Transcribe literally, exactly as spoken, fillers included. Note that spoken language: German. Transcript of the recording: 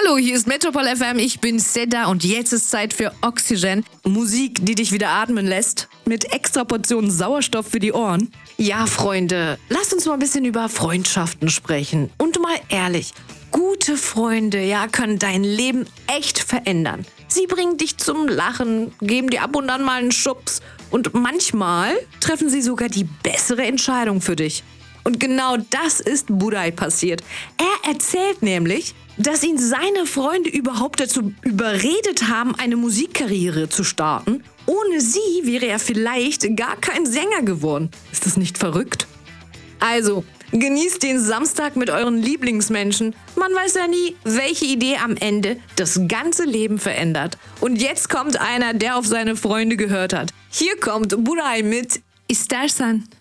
Hallo, hier ist Metropol F M, ich bin Seda und jetzt ist Zeit für Oxygen. Musik, die dich wieder atmen lässt, mit extra Portionen Sauerstoff für die Ohren. Ja, Freunde, lasst uns mal ein bisschen über Freundschaften sprechen. Und mal ehrlich, gute Freunde, ja, können dein Leben echt verändern. Sie bringen dich zum Lachen, geben dir ab und an mal einen Schubs und manchmal treffen sie sogar die bessere Entscheidung für dich. Und genau das ist Buray passiert. Er erzählt nämlich, dass ihn seine Freunde überhaupt dazu überredet haben, eine Musikkarriere zu starten. Ohne sie wäre er vielleicht gar kein Sänger geworden. Ist das nicht verrückt? Also, genießt den Samstag mit euren Lieblingsmenschen. Man weiß ja nie, welche Idee am Ende das ganze Leben verändert. Und jetzt kommt einer, der auf seine Freunde gehört hat. Hier kommt Buray mit İstersen.